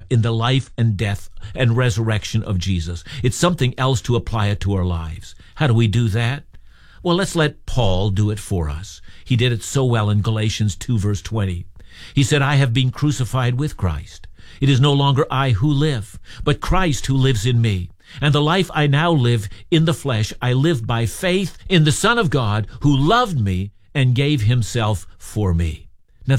in the life and death and resurrection of Jesus. It's something else to apply it to our lives. How do we do that? Well, let's let Paul do it for us. He did it so well in Galatians 2, verse 20. He said, I have been crucified with Christ. It is no longer I who live, but Christ who lives in me. And the life I now live in the flesh, I live by faith in the Son of God who loved me and gave himself for me.